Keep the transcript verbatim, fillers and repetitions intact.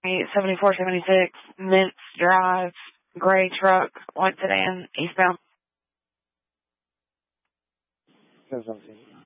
seventy-four seventy-six, Mintz Drive, gray truck, white sedan, eastbound. Seven seventeen.